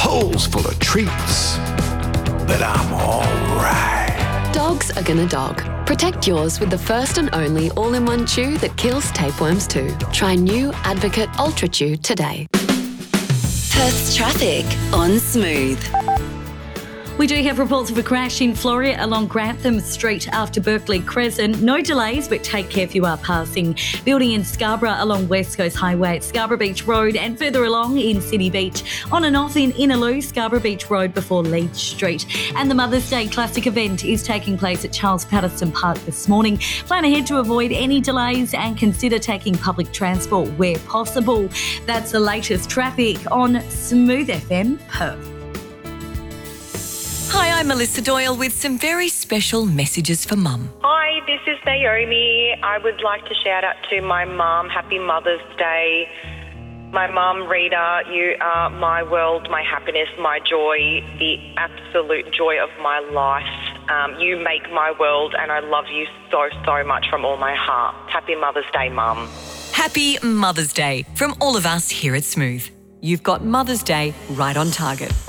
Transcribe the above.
holes full of treats. But I'm alright. Dogs are gonna dog. Protect yours with the first and only all-in-one chew that kills tapeworms too. Try new Advocate Ultra Chew today. Perth's traffic on Smooth. We do have reports of a crash in Floria along Grantham Street after Berkeley Crescent. No delays, but take care if you are passing. Building in Scarborough along West Coast Highway at Scarborough Beach Road and further along in City Beach. On and off in Innaloo, Scarborough Beach Road before Leith Street. And the Mother's Day Classic event is taking place at Charles Patterson Park this morning. Plan ahead to avoid any delays and consider taking public transport where possible. That's the latest traffic on Smooth FM Perth. Hi, I'm Melissa Doyle with some very special messages for Mum. Hi, this is Naomi. I would like to shout out to my mum. Happy Mother's Day. My mum, Rita, you are my world, my happiness, my joy, the absolute joy of my life. You make my world and I love you so, so much from all my heart. Happy Mother's Day, Mum. Happy Mother's Day from all of us here at Smooth. You've got Mother's Day right on target.